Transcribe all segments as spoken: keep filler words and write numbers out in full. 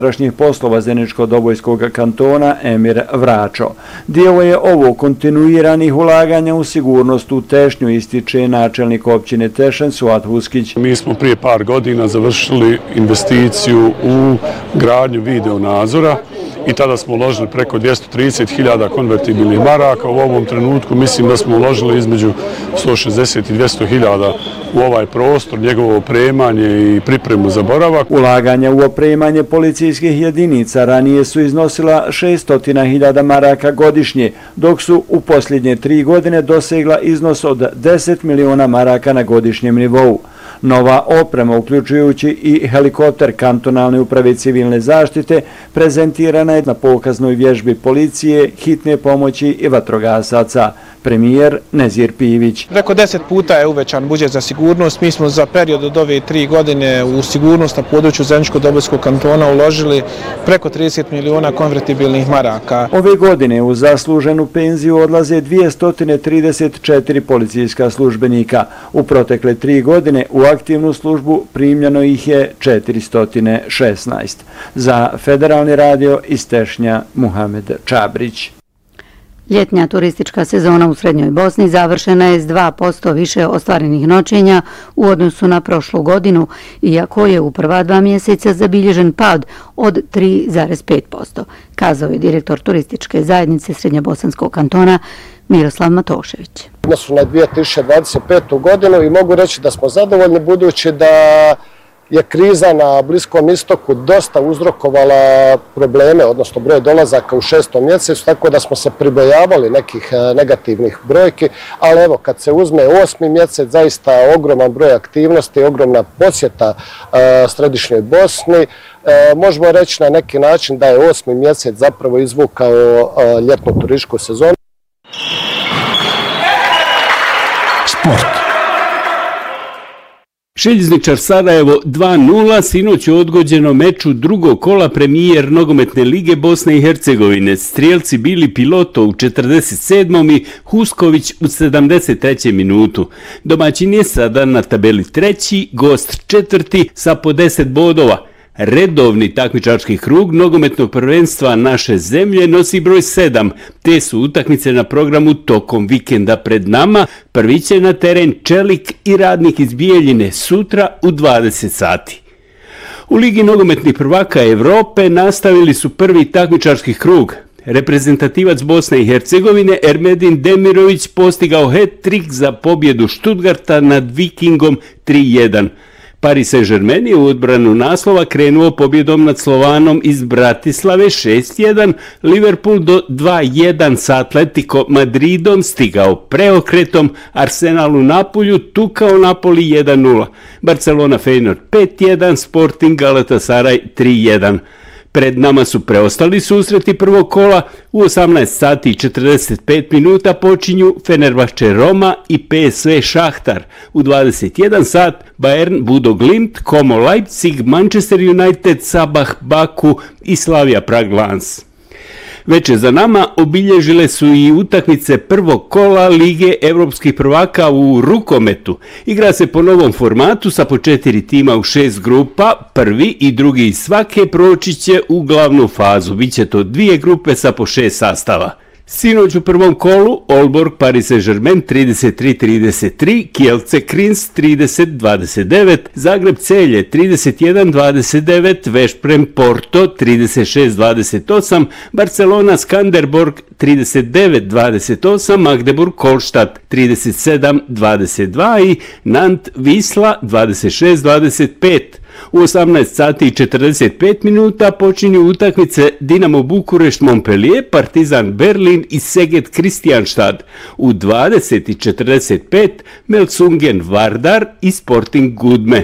unutrašnjih poslova Zeničko-Dobojskog kantona Emir Vračo. Dio je ovo kontinuiranih ulaganja u sigurnost u Tešnju, ističe načelnik općine Tešen Suat Huskić. Mi smo prije par godina završili investiciju u gradnju video nadzora i tada smo uložili preko dvjesto trideset hiljada konvertibilnih maraka. U ovom trenutku mislim da smo uložili između sto šezdeset i dvjesto hiljada u ovaj prostor, njegovo opremanje i pripremu za boravak. Ulaganja u opremanje policijskih jedinica ranije su iznosila šesnaest hiljada maraka godišnje, dok su u posljednje tri godine dosegla iznos od deset miliona maraka na godišnjem nivou. Nova oprema, uključujući i helikopter kantonalne uprave civilne zaštite, prezentirana je na pokaznoj vježbi policije, hitne pomoći i vatrogasaca. Premijer Nezir Pivić. Preko deset puta je uvećan budžet za sigurnost. Mi smo za period od ove tri godine u sigurnost na području Zeničko-Dobojskog kantona uložili preko trideset miliona konvertibilnih maraka. Ove godine u zasluženu penziju odlaze dvjesto trideset četiri policijska službenika. U protekle tri godine u aktivnu službu primljeno ih je četiristo šesnaest. Za Federalni radio iz Tešnja Muhamed Čabrić. Ljetnja turistička sezona u Srednjoj Bosni završena je s dva posto više ostvarenih noćenja u odnosu na prošlu godinu, iako je u prva dva mjeseca zabilježen pad od tri zarez pet posto, kazao je direktor turističke zajednice Srednjobosanskog kantona Miroslav Matošević. Odnosu na dvije tisuće dvadeset petu. godinu i mogu reći da smo zadovoljni budući da je kriza na Bliskom istoku dosta uzrokovala probleme, odnosno broj dolazaka u šestom mjesecu, tako da smo se pribojavali nekih negativnih brojki, ali evo kad se uzme osmi mjesec, zaista ogroman broj aktivnosti, ogromna posjeta Središnjoj Bosni, možemo reći na neki način da je osmi mjesec zapravo izvukao ljetnu turističku sezonu. Sport. Željezničar Sarajevo dva nula sinoć u odgođenom meču drugog kola premijer nogometne lige Bosne i Hercegovine. Strijelci bili Piloto u četrdeset sedmom i Husković u sedamdeset trećem minutu. Domaćin je sada na tabeli treći, gost četvrti sa po deset bodova. Redovni takmičarski krug nogometnog prvenstva naše zemlje nosi broj sedam. Te su utakmice na programu tokom vikenda pred nama. Prvi će na teren Čelik i Radnik iz Bijeljine sutra u dvadeset sati. U Ligi nogometnih prvaka Evrope nastavili su prvi takmičarski krug. Reprezentativac Bosne i Hercegovine Ermedin Demirović postigao hat-trick za pobjedu Stuttgarta nad Vikingom tri jedan. Paris Saint-Germain je u odbranu naslova krenuo pobjedom nad Slovanom iz Bratislave šest jedan, Liverpool do dva jedan sa Atletico Madridom stigao preokretom, Arsenal u Napolju tukao Napoli jedan nula, Barcelona Feyenoord pet jedan, Sporting Galatasaray tri jedan. Pred nama su preostali susreti prvog kola. U osamnaest sati i četrdeset pet minuta počinju Fenerbahče Roma i P S V Šahtar. U dvadeset jedan sat Bayern Budo Glimt, Como Leipzig, Manchester United, Sabah Baku i Slavia Prag Lens. Veče za nama obilježile su i utakmice prvog kola Lige evropskih prvaka u rukometu. Igra se po novom formatu sa po četiri tima u šest grupa. Prvi i drugi iz svake proći će u glavnu fazu. Biće to dvije grupe sa po šest sastava. Sinoć u prvom kolu Aalborg Paris Saint-Germain trideset tri trideset tri, Kielce Krins trideset dvadeset devet, Zagreb Celje trideset jedan dvadeset devet, Veszprem Porto trideset šest dvadeset osam, Barcelona Skanderborg trideset devet dvadeset osam, Magdeburg Kolštad trideset sedam dvadeset dva i Nant Wisla dvadeset šest dvadeset pet. U osamnaest sati i četrdeset pet minuta počinju utakmice Dinamo Bukurešt Montpellier, Partizan Berlin i Szeged Kristianstad. U dvadeset i četrdeset pet Melsungen Vardar i Sporting Gudme.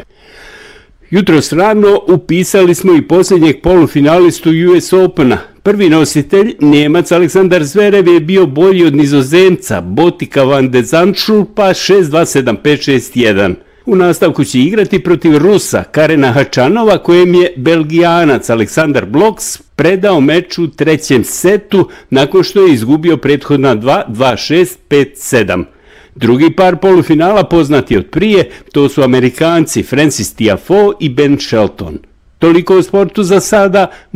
Jutros rano upisali smo i posljednjeg polufinalistu U S Opena. Prvi nositelj, Njemac Aleksandar Zverev, je bio bolji od Nizozemca Botika van de Zandschulpa šest dva sedam pet šest jedan. U nastavku će igrati protiv Rusa Karena Hačanova, kojem je Belgijanac Aleksandar Bloks predao meč u trećem setu nakon što je izgubio prethodna dva, dva šest, pet sedam. Drugi par polufinala poznati od prije, to su Amerikanci Francis Tiafoe i Ben Shelton. Toliko o sportu za sada.